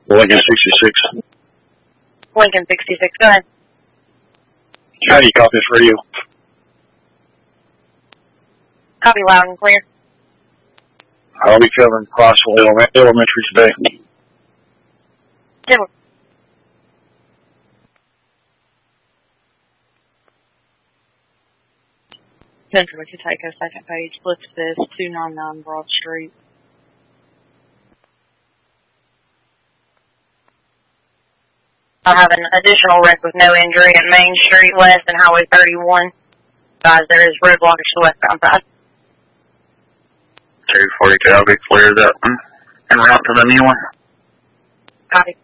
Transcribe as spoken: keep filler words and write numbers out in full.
Lincoln sixty-six. Lincoln sixty-six, go ahead. How do you copy this radio? Copy loud and clear. I'll be covering Crossville Element Elementary today. Tim. Central, if you take a second page, flip to this, two ninety-nine Broad Street. I have an additional wreck with no injury at Main Street West and Highway thirty-one. Guys, there is road blockage to the westbound side. two forty-two, I'll be clear that one. En route to the new one. Copy.